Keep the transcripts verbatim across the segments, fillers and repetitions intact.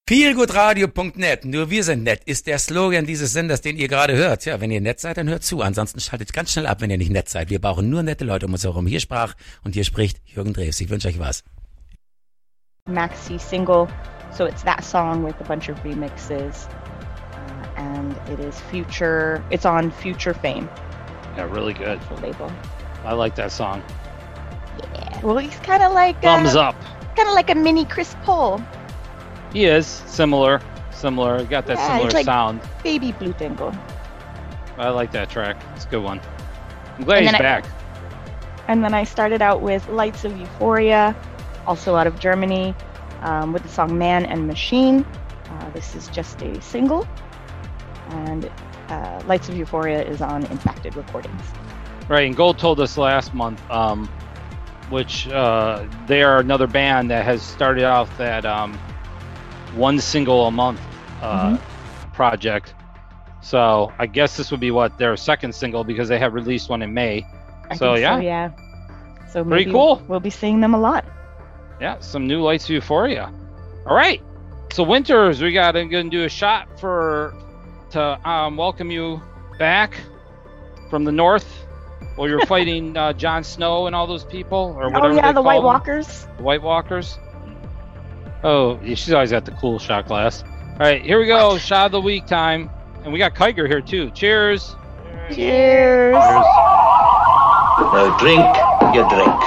feelgoodradio punkt net, nur wir sind nett, ist der Slogan dieses Senders, den ihr gerade hört. Ja, wenn ihr nett seid, dann hört zu. Ansonsten schaltet ganz schnell ab, wenn ihr nicht nett seid. Wir brauchen nur nette Leute um uns herum. Hier sprach und hier spricht Jürgen Drews. Ich wünsche euch was. Maxi single, so it's that song with a bunch of remixes, uh, and it is Future. It's on Future Fame. Yeah, really good. The label. I like that song. Yeah. Well, he's kind of like thumbs a, up. Kind of like a mini Chris Paul. He is similar, similar. Got that yeah, similar like sound. Baby Blue Tingle. I like that track. It's a good one. I'm glad he's back. I, and then I started out with Lights of Euphoria, also out of Germany, um, with the song Man and Machine. Uh, this is just a single, and uh, Lights of Euphoria is on Infacted Recordings. Right, and Gold told us last month, um, which uh, they are another band that has started off that um, one single a month uh, mm-hmm. project. So I guess this would be what their second single, because they have released one in May. I so think yeah, so, yeah. So pretty maybe cool. We'll be seeing them a lot. Yeah, some new Lights of Euphoria. All right, so Winters, we got to go and do a shot for to um, welcome you back from the north. While you're fighting uh, Jon Snow and all those people, or whatever. Oh yeah, they the call White them. Walkers. The White Walkers. Oh, yeah, she's always got the cool shot glass. All right, here we go. Shot of the week time, and we got Kiger here too. Cheers. Cheers. Cheers. Now drink your drink.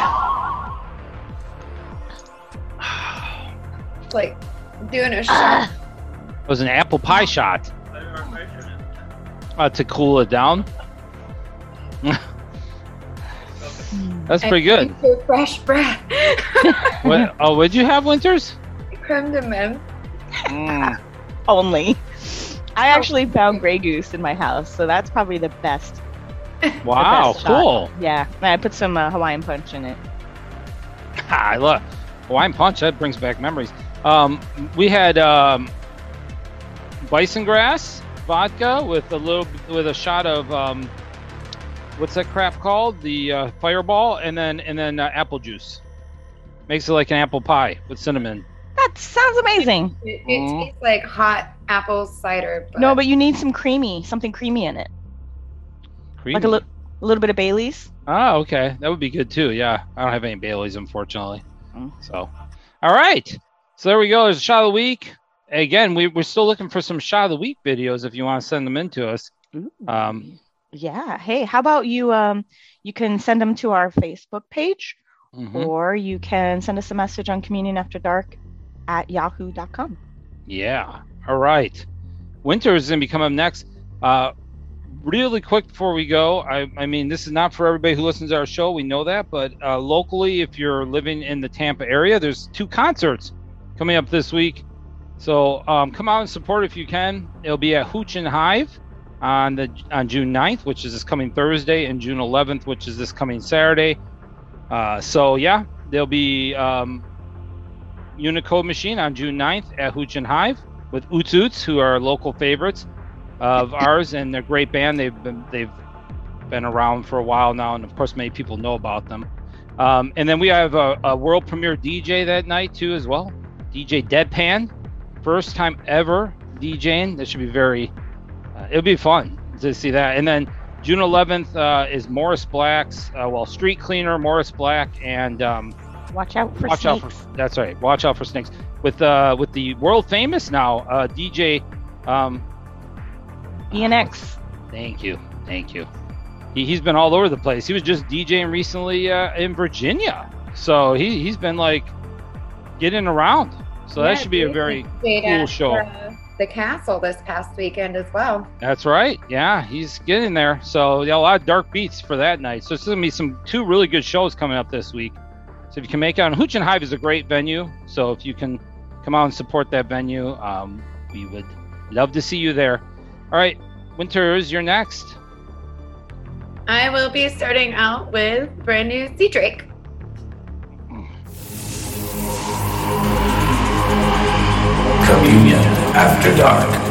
Like doing a shot. It was an apple pie shot. Uh, to cool it down. That's pretty good. Fresh breath. What? Oh, what'd you have, Winters? Creme de menthe. Mm. Only. I actually found Grey Goose in my house, so that's probably the best. Wow, the best cool. shot. Yeah, and I put some uh, Hawaiian Punch in it. I love Hawaiian Punch. That brings back memories. Um, we had um, bison grass vodka with a little, with a shot of um, what's that crap called? The uh, Fireball, and then and then uh, apple juice. Makes it like an apple pie with cinnamon. That sounds amazing. It, it mm. tastes like hot apple cider. But... No, but you need some creamy, something creamy in it. Creamy? Like a, li- a little bit of Baileys. Oh, okay. That would be good too. Yeah, I don't have any Baileys, unfortunately. Mm. So, all right. So there we go. There's a shot of the week. Again, we, we're still looking for some shot of the week videos if you want to send them in to us. Um, yeah. Hey, how about you? Um, you can send them to our Facebook page, mm-hmm. or you can send us a message on Communion After Dark at yahoo dot com. Yeah. All right. Winter is going to be coming up next. Uh, really quick before we go, I, I mean, this is not for everybody who listens to our show. We know that. But uh, locally, if you're living in the Tampa area, there's two concerts coming up this week. So um, come out and support if you can. It'll be at Hooch and Hive on the on June ninth, which is this coming Thursday, and June eleventh, which is this coming Saturday. Uh, so, yeah, there'll be um, Unicode Machine on June ninth at Hooch and Hive with Oots Oots, who are local favorites of ours, and they're a great band. They've been they've been around for a while now, and of course, many people know about them. Um, and then we have a, a world premiere D J that night too, as well. D J Deadpan, first time ever DJing. That should be very. Uh, it'll be fun to see that. And then June eleventh uh, is Morris Black's, uh, well, Street Cleaner, Morris Black, and um, Watch Out for Watch Snakes. Out for, that's right. Watch Out for Snakes. With uh, with the world famous now uh, D J. Um, E N X. Thank you, thank you. He he's been all over the place. He was just DJing recently uh, in Virginia, so he he's been like getting around. So yeah, that should be a very cool show. Uh, the Castle this past weekend as well. That's right. Yeah, he's getting there. So yeah, a lot of dark beats for that night. So it's gonna be some two really good shows coming up this week. So if you can make it out, and Hooch and Hive is a great venue. So if you can come out and support that venue, um, we would love to see you there. All right, Winters, you're next. I will be starting out with brand new Sea Drake. Communion After Dark.